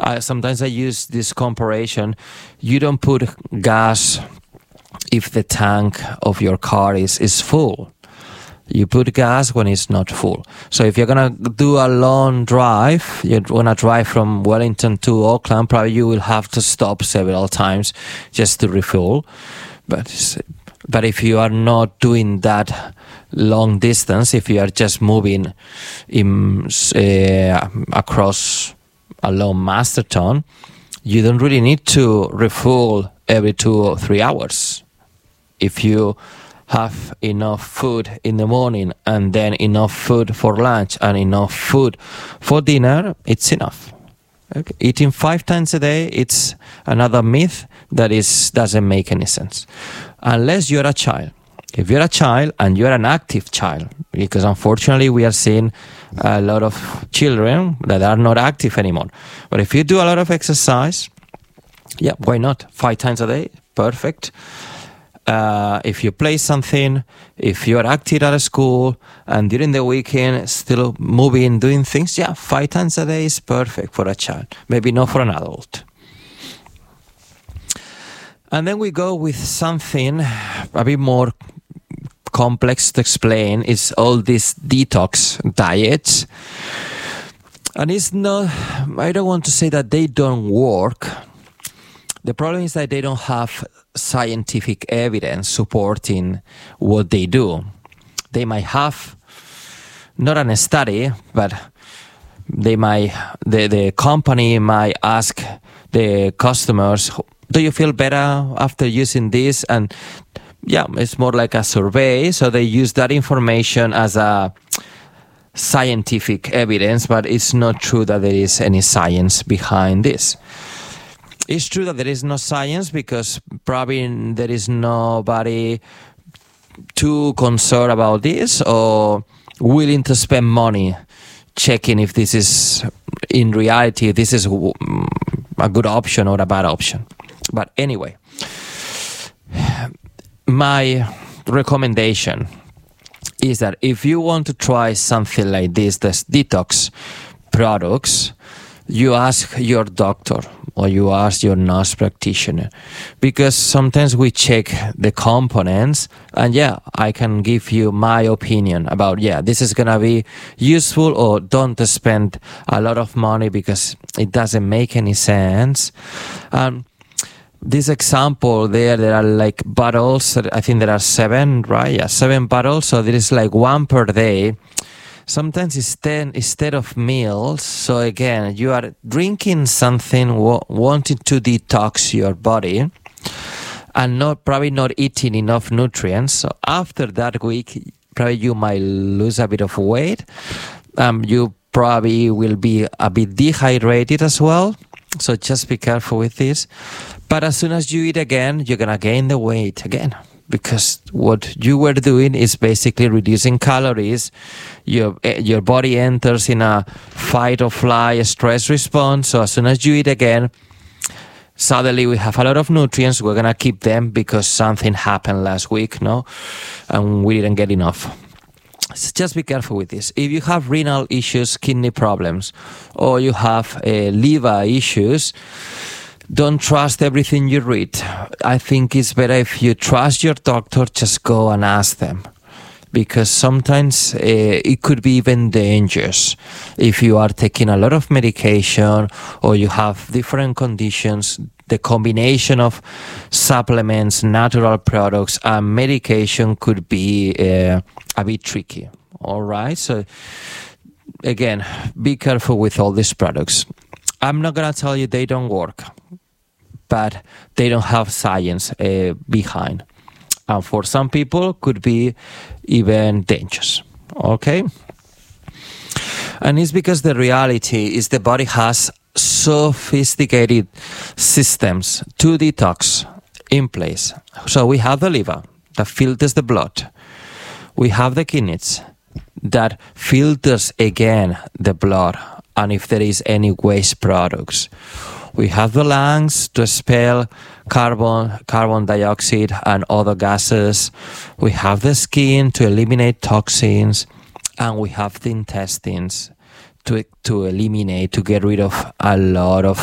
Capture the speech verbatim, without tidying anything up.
I, sometimes I use this comparison. You don't put gas if the tank of your car is, is full. You put gas when it's not full. So if you're going to do a long drive, you're going to drive from Wellington to Auckland, probably you will have to stop several times just to refuel. But but if you are not doing that long distance, if you are just moving in, uh, across a long Masterton, you don't really need to refuel every two or three hours. If you have enough food in the morning and then enough food for lunch and enough food for dinner, it's enough. Okay. Eating five times a day, it's another myth that is doesn't make any sense. Unless you're a child. If you're a child and you're an active child, because unfortunately we are seeing a lot of children that are not active anymore. But if you do a lot of exercise, yeah, why not? Five times a day, perfect. Uh, if you play something, if you're active at a school and during the weekend still moving, doing things, yeah, five times a day is perfect for a child. Maybe not for an adult. And then we go with something a bit more complex to explain. Is all these detox diets. And it's not, I don't want to say that they don't work. The problem is that they don't have scientific evidence supporting what they do. They might have not a study, but they might the, the company might ask the customers, do you feel better after using this? And yeah, it's more like a survey. So they use that information as a scientific evidence, but it's not true that there is any science behind this. It's true that there is no science because probably there is nobody too concerned about this or willing to spend money checking if this is, in reality, this is a good option or a bad option. But anyway, my recommendation is that if you want to try something like this, this detox products, you ask your doctor or you ask your nurse practitioner, because sometimes we check the components and yeah, I can give you my opinion about, yeah, this is going to be useful, or don't spend a lot of money because it doesn't make any sense. Um, this example there, there are like bottles, I think there are seven, right? Yeah, seven bottles. So there is like one per day. Sometimes it's ten instead of meals. So again, you are drinking something, w- wanting to detox your body, and not probably not eating enough nutrients. So after that week, probably you might lose a bit of weight. Um, you probably will be a bit dehydrated as well. So just be careful with this. But as soon as you eat again, you're gonna gain the weight again. Because what you were doing is basically reducing calories. Your your body enters in a fight or flight stress response. So as soon as you eat again, suddenly we have a lot of nutrients. We're going to keep them because something happened last week, no? And we didn't get enough. So just be careful with this. If you have renal issues, kidney problems, or you have uh, liver issues, don't trust everything you read. I think it's better if you trust your doctor, just go and ask them. Because sometimes uh, it could be even dangerous if you are taking a lot of medication or you have different conditions. The combination of supplements, natural products, and medication could be uh, a bit tricky. All right? So, again, be careful with all these products. I'm not going to tell you they don't work, but they don't have science uh, behind. And for some people, could be even dangerous. Okay? And it's because the reality is the body has sophisticated systems to detox in place. So we have the liver that filters the blood. We have the kidneys that filters again the blood, and if there is any waste products. We have the lungs to expel carbon, carbon dioxide and other gases. We have the skin to eliminate toxins, and we have the intestines to to eliminate, to get rid of a lot of